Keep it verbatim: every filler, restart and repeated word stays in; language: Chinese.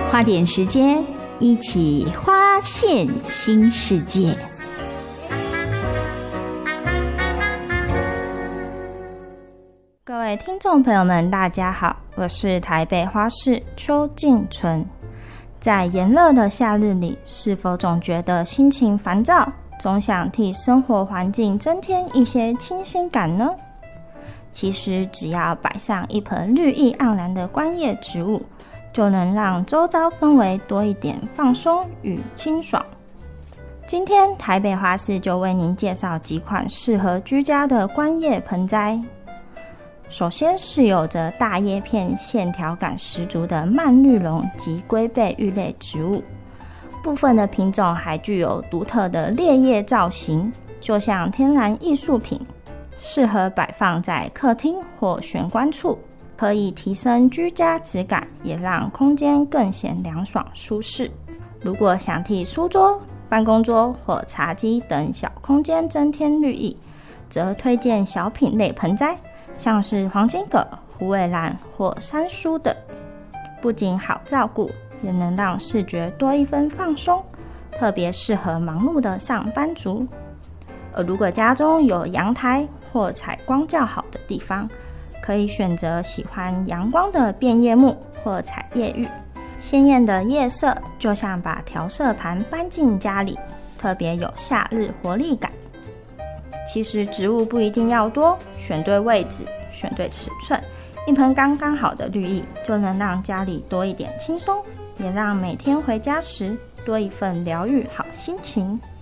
花点时间，一起发现新世界。 各位听众朋友们，大家好，我是台北花市邱静纯。在炎热的夏日里，是否总觉得心情烦躁，总想替生活环境增添一些清新感呢？其实只要摆上一盆绿意盎然的观叶植物，就能让周遭氛围多一点放松与清爽。今天台北花市就为您介绍几款适合居家的观叶盆栽。首先是有着大叶片线条感十足的蔓绿绒及龟背玉类植物，部分的品种还具有独特的裂叶造型，就像天然艺术品，适合摆放在客厅或玄关处，可以提升居家质感，也让空间更显凉爽舒适。如果想替书桌、办公桌或茶几等小空间增添绿意，则推荐小品类盆栽，像是黄金葛、虎尾兰或山苏等，不仅好照顾，也能让视觉多一分放松，特别适合忙碌的上班族。而如果家中有阳台或采光较好的地方，可以选择喜欢阳光的变叶木或彩叶玉，鲜艳的叶色就像把调色盘搬进家里，特别有夏日活力感。其实植物不一定要多，选对位置，选对尺寸，一盆刚刚好的绿意就能让家里多一点轻松，也让每天回家时多一份疗愈好心情。